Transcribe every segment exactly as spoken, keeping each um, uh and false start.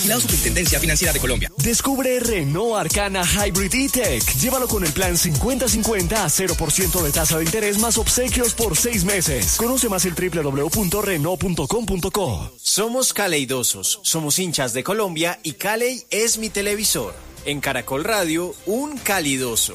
Vigilado Superintendencia Financiera de Colombia. Descubre Renault Arcana Hybrid E-Tech. Llévalo con el plan cincuenta cincuenta a cero por ciento de tasa de interés más obsequios por seis meses. Conoce más el doble u doble u doble u punto renault punto com punto co. Somos caleidosos, somos hinchas de Colombia y Caley es mi televisor. En Caracol Radio, un calidoso.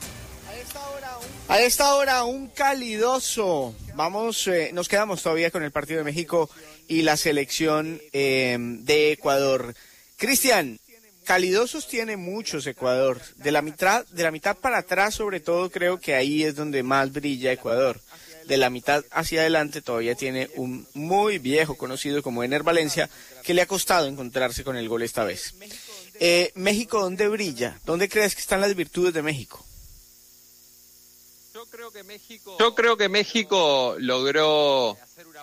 A esta hora, un calidoso. Vamos, eh, nos quedamos todavía con el partido de México y la selección eh, de Ecuador. Cristian, calidosos tiene muchos Ecuador. De la mitad, de la mitad para atrás, sobre todo, creo que ahí es donde más brilla Ecuador. De la mitad hacia adelante todavía tiene un muy viejo conocido como Ener Valencia, que le ha costado encontrarse con el gol esta vez. Eh, México, ¿dónde brilla? ¿Dónde crees que están las virtudes de México? Yo creo que México, Yo creo que México logró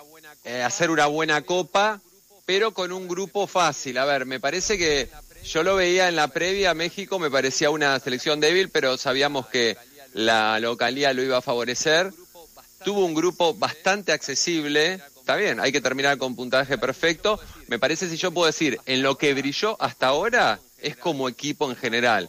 eh, hacer una buena copa, pero con un grupo fácil. A ver, me parece que yo lo veía en la previa, México me parecía una selección débil, pero sabíamos que la localía lo iba a favorecer. Tuvo un grupo bastante accesible, está bien, hay que terminar con puntaje perfecto. Me parece, si yo puedo decir, en lo que brilló hasta ahora, es como equipo en general,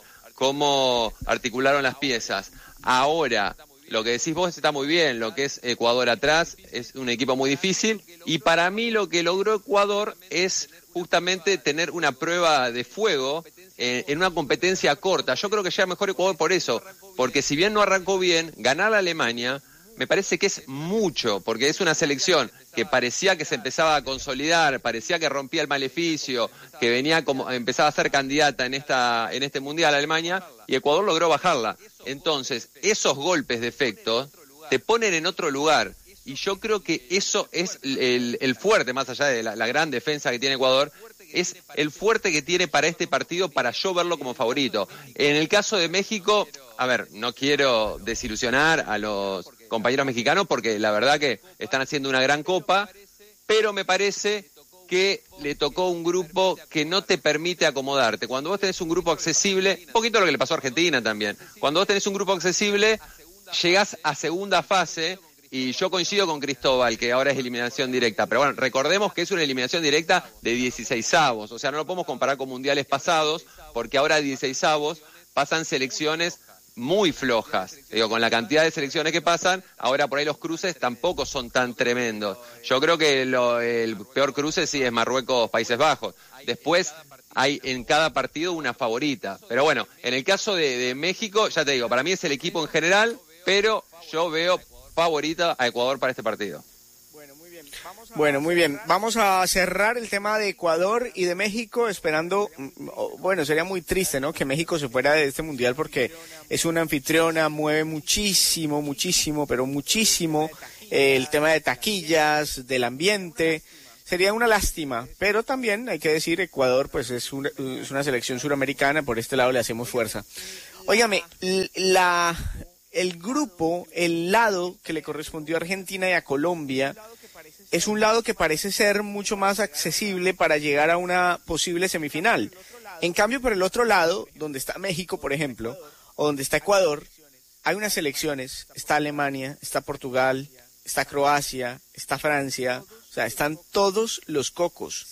cómo articularon las piezas. Ahora, lo que decís vos está muy bien, lo que es Ecuador atrás es un equipo muy difícil, y para mí lo que logró Ecuador es justamente tener una prueba de fuego en, en una competencia corta. Yo creo que llega mejor Ecuador por eso, porque si bien no arrancó bien, ganar a Alemania me parece que es mucho, porque es una selección que parecía que se empezaba a consolidar, parecía que rompía el maleficio, que venía como empezaba a ser candidata en esta en este mundial Alemania, y Ecuador logró bajarla. Entonces, esos golpes de efecto te ponen en otro lugar, y yo creo que eso es el, el fuerte, más allá de la, la gran defensa que tiene Ecuador, es el fuerte que tiene para este partido, para yo verlo como favorito. En el caso de México, a ver, no quiero desilusionar a los compañeros mexicanos porque la verdad que están haciendo una gran copa, pero me parece que le tocó un grupo que no te permite acomodarte. Cuando vos tenés un grupo accesible, un poquito lo que le pasó a Argentina también, cuando vos tenés un grupo accesible, llegás a segunda fase. Y yo coincido con Cristóbal, que ahora es eliminación directa. Pero bueno, recordemos que es una eliminación directa de dieciseisavos. O sea, no lo podemos comparar con mundiales pasados, porque ahora dieciseisavos pasan selecciones muy flojas. Digo, con la cantidad de selecciones que pasan, ahora por ahí los cruces tampoco son tan tremendos. Yo creo que lo, el peor cruce sí es Marruecos-Países Bajos. Después hay en cada partido una favorita. Pero bueno, en el caso de, de México, ya te digo, para mí es el equipo en general, pero yo veo favorita a Ecuador para este partido. Bueno, muy bien. Vamos a, bueno, muy bien. Vamos a cerrar el tema de Ecuador y de México esperando, bueno, sería muy triste, ¿no?, que México se fuera de este mundial porque es una anfitriona, mueve muchísimo, muchísimo, pero muchísimo eh, el tema de taquillas, del ambiente. Sería una lástima, pero también hay que decir, Ecuador pues es una, es una selección suramericana, por este lado le hacemos fuerza. Óigame, la... el grupo, el lado que le correspondió a Argentina y a Colombia, es un lado que parece ser mucho más accesible para llegar a una posible semifinal. En cambio, por el otro lado, donde está México, por ejemplo, o donde está Ecuador, hay unas selecciones, está Alemania, está Portugal, está Croacia, está Francia, o sea, están todos los cocos.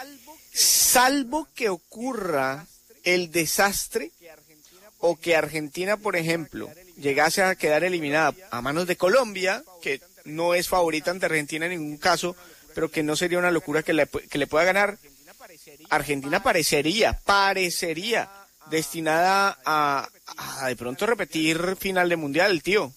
Salvo que ocurra el desastre o que Argentina, por ejemplo, llegase a quedar eliminada a manos de Colombia, que no es favorita ante Argentina en ningún caso, pero que no sería una locura que le, que le pueda ganar. Argentina parecería, parecería destinada a, a de pronto repetir final de mundial, tío.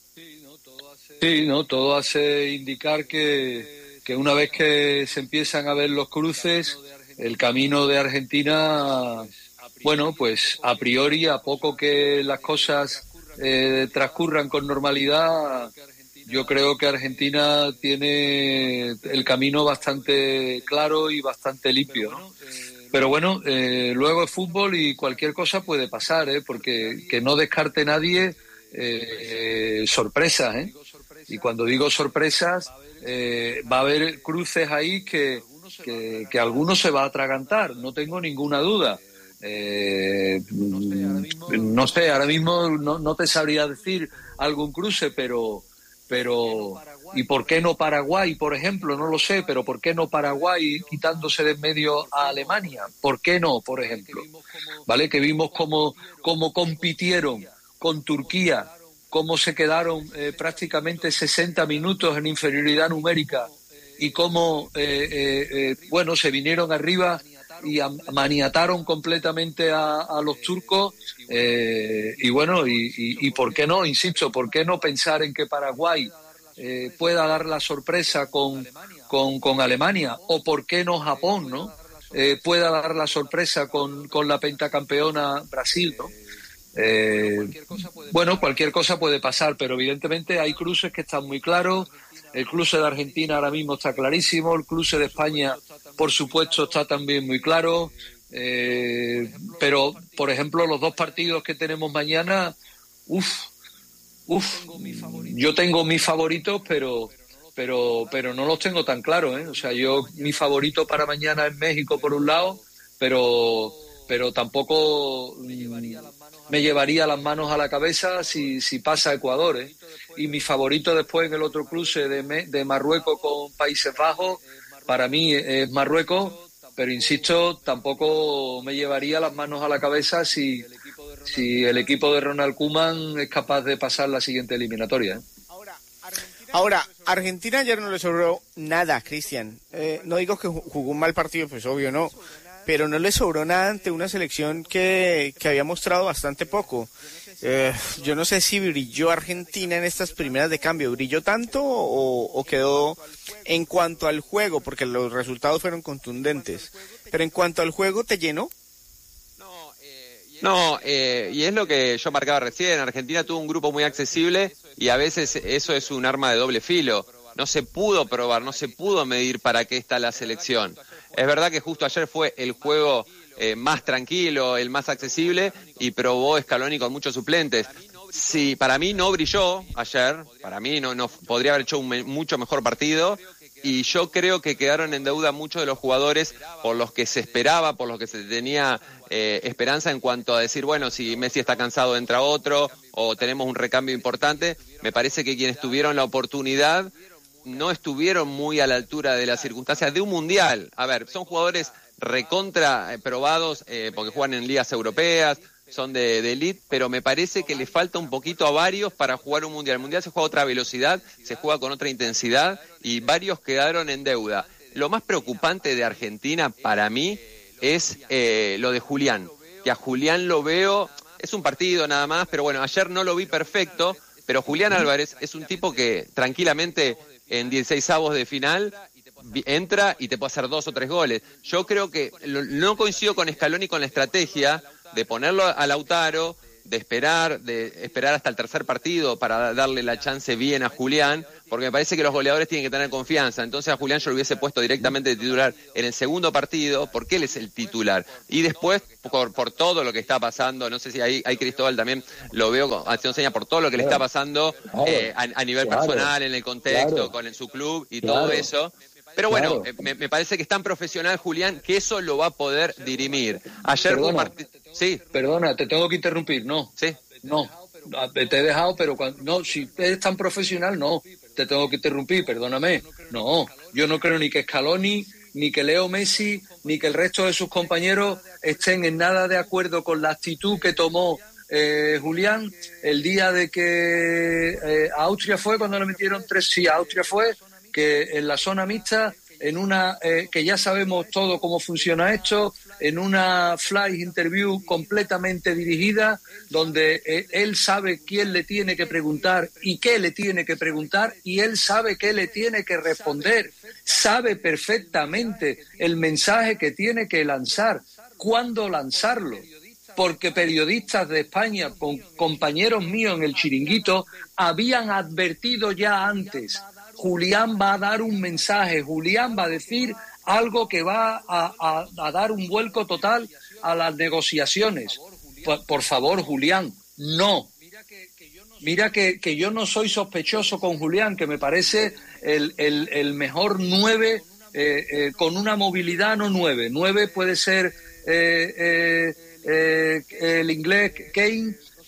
Sí, no, todo hace indicar que, que una vez que se empiezan a ver los cruces, el camino de Argentina, bueno, pues a priori, a poco que las cosas eh, transcurran con normalidad, yo creo que Argentina tiene el camino bastante claro y bastante limpio, ¿no? Pero bueno, eh, luego es fútbol y cualquier cosa puede pasar, ¿eh? Porque que no descarte nadie eh, eh, sorpresas, ¿eh? Y cuando digo sorpresas, eh, va a haber cruces ahí que, que, que alguno se va a atragantar, no tengo ninguna duda. Eh, no sé, ahora mismo no, no te sabría decir algún cruce, pero pero ¿Y por qué no Paraguay, por ejemplo? No lo sé, pero ¿por qué no Paraguay quitándose de en medio a Alemania? ¿Por qué no, por ejemplo? ¿Vale? Que vimos cómo, cómo compitieron con Turquía, cómo se quedaron eh, prácticamente sesenta minutos en inferioridad numérica y cómo, eh, eh, eh, bueno, se vinieron arriba y maniataron completamente a, a los turcos eh, y bueno, y, y, y por qué no, insisto, por qué no pensar en que Paraguay eh, pueda dar la sorpresa con, con, con Alemania, o por qué no Japón, ¿no? Eh, pueda dar la sorpresa con, con la pentacampeona Brasil, ¿no? Eh, bueno, cualquier cosa puede pasar, pero evidentemente hay cruces que están muy claros. El cruce de Argentina ahora mismo está clarísimo, el cruce de España, por supuesto, está también muy claro, eh, pero, por ejemplo, los dos partidos que tenemos mañana, uff, uff, yo tengo mis favoritos, pero pero pero no los tengo tan claros, ¿eh? O sea, yo, mi favorito para mañana es México, por un lado, pero pero tampoco me llevaría las manos a la cabeza si, si pasa Ecuador, ¿eh? Y mi favorito después en el otro cruce de, de Marruecos con Países Bajos, para mí es Marruecos, pero insisto, tampoco me llevaría las manos a la cabeza si, si el equipo de Ronald Koeman es capaz de pasar la siguiente eliminatoria, ¿eh? Ahora, Argentina ayer no le sobró nada, Cristian. Eh, no digo que jugó un mal partido, pues obvio no, pero no le sobró nada ante una selección que, que había mostrado bastante poco. Eh, yo no sé si brilló Argentina en estas primeras de cambio, ¿brilló tanto o, o quedó en cuanto al juego? Porque los resultados fueron contundentes, pero en cuanto al juego, ¿te llenó? No, eh, y es lo que yo marcaba recién, Argentina tuvo un grupo muy accesible y a veces eso es un arma de doble filo. No se pudo probar, no se pudo medir para qué está la selección. Es verdad que justo ayer fue el juego eh, más tranquilo, el más accesible, y probó Scaloni con muchos suplentes. Sí, para mí no brilló ayer, para mí no, no podría haber hecho un me, mucho mejor partido, y yo creo que quedaron en deuda muchos de los jugadores por los que se esperaba, por los que se tenía eh, esperanza en cuanto a decir, bueno, si Messi está cansado entra otro, o tenemos un recambio importante. Me parece que quienes tuvieron la oportunidad no estuvieron muy a la altura de las circunstancias de un mundial. A ver, son jugadores recontra eh, probados eh, porque juegan en ligas europeas, son de, de elite, pero me parece que le falta un poquito a varios para jugar un mundial. El mundial se juega a otra velocidad, se juega con otra intensidad y varios quedaron en deuda. Lo más preocupante de Argentina para mí es eh, lo de Julián, que a Julián lo veo, es un partido nada más, pero bueno, ayer no lo vi perfecto, pero Julián Álvarez es un tipo que tranquilamente en dieciseisavos de final entra y te puede hacer dos o tres goles. Yo creo que lo, no coincido con Scaloni con la estrategia de ponerlo a Lautaro, de esperar, de esperar hasta el tercer partido para darle la chance bien a Julián, porque me parece que los goleadores tienen que tener confianza. Entonces a Julián yo lo hubiese puesto directamente de titular en el segundo partido, porque él es el titular. Y después, por, por todo lo que está pasando, no sé si ahí, ahí Cristóbal también lo veo haciendo señas por todo lo que le está pasando eh, a, a nivel claro, personal, en el contexto, claro, con en su club y claro, todo eso. Pero bueno, claro. me, me parece que es tan profesional Julián que eso lo va a poder dirimir. Ayer Perdona, Martín... Sí. Perdona, te tengo que interrumpir, no. Sí. No, te he dejado, pero cuando, no, si eres tan profesional, no. Te tengo que interrumpir, perdóname. No, yo no creo ni que Scaloni, ni que Leo Messi, ni que el resto de sus compañeros estén en nada de acuerdo con la actitud que tomó eh, Julián el día de que eh, a Austria fue cuando le metieron tres, sí, a Austria fue, que en la zona mixta, en una eh, que ya sabemos todo cómo funciona esto, en una flash interview completamente dirigida, donde eh, él sabe quién le tiene que preguntar y qué le tiene que preguntar, y él sabe qué le tiene que responder, sabe perfectamente el mensaje que tiene que lanzar, cuándo lanzarlo, porque periodistas de España, con compañeros míos en el Chiringuito, habían advertido ya antes: Julián va a dar un mensaje, Julián va a decir algo que va a, a, a dar un vuelco total a las negociaciones. Por, por favor, Julián, no. Mira que, que yo no soy sospechoso con Julián, que me parece el, el, el mejor nueve, eh, eh, con una movilidad no nueve. Nueve puede ser eh, eh, eh, el inglés Kane,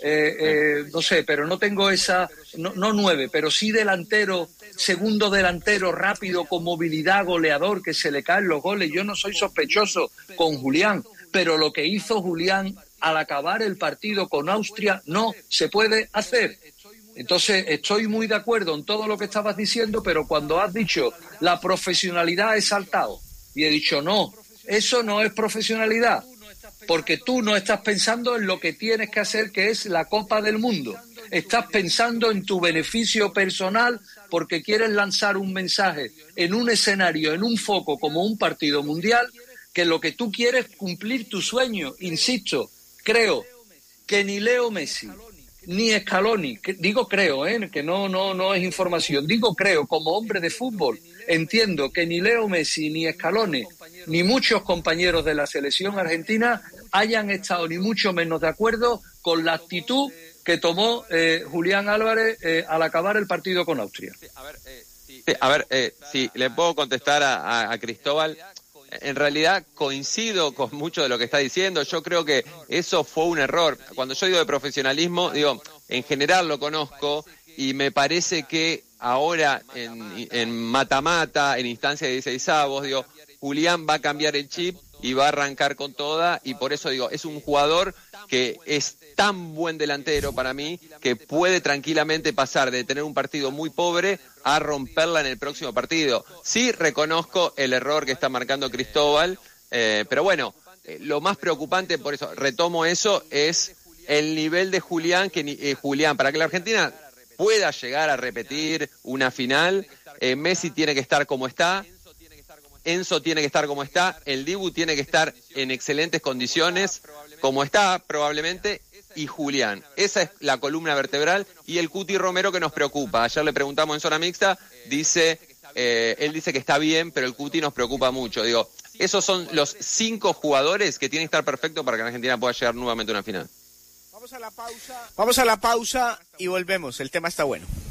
eh, eh, no sé, pero no tengo esa, no, no nueve, pero sí delantero, segundo delantero rápido, con movilidad, goleador, que se le caen los goles. Yo no soy sospechoso con Julián, pero lo que hizo Julián al acabar el partido con Austria no se puede hacer. Entonces, estoy muy de acuerdo en todo lo que estabas diciendo, pero cuando has dicho la profesionalidad, he saltado y he dicho no, eso no es profesionalidad, porque tú no estás pensando en lo que tienes que hacer, que es la Copa del Mundo. Estás pensando en tu beneficio personal porque quieres lanzar un mensaje en un escenario, en un foco como un partido mundial, que lo que tú quieres es cumplir tu sueño. Insisto, creo que ni Leo Messi ni Scaloni, que, digo creo, ¿eh? que no, no, no es información, digo creo, como hombre de fútbol, entiendo que ni Leo Messi, ni Scaloni, ni muchos compañeros de la selección argentina hayan estado ni mucho menos de acuerdo con la actitud que tomó eh, Julián Álvarez eh, al acabar el partido con Austria. A ver, eh, sí, a ver eh, si le puedo contestar a, a, a Cristóbal. En realidad coincido con mucho de lo que está diciendo. Yo creo que eso fue un error. Cuando yo digo de profesionalismo, digo, en general lo conozco y me parece que ahora en, en mata-mata, en instancia de dieciseisavos, digo, Julián va a cambiar el chip y va a arrancar con toda, y por eso digo, es un jugador que es tan buen delantero para mí que puede tranquilamente pasar de tener un partido muy pobre a romperla en el próximo partido. Sí reconozco el error que está marcando Cristóbal, eh, pero bueno, eh, lo más preocupante, por eso retomo eso, es el nivel de Julián, que eh, Julián, para que la Argentina pueda llegar a repetir una final, eh, Messi tiene que estar como está, Enzo tiene que estar como está, el Dibu tiene que estar en excelentes condiciones, como está probablemente, y Julián. Esa es la columna vertebral, y el Cuti Romero que nos preocupa. Ayer le preguntamos en zona mixta, dice, eh, él dice que está bien, pero el Cuti nos preocupa mucho. Digo, esos son los cinco jugadores que tienen que estar perfectos para que la Argentina pueda llegar nuevamente a una final. Vamos a la pausa. Vamos a la pausa y volvemos. El tema está bueno.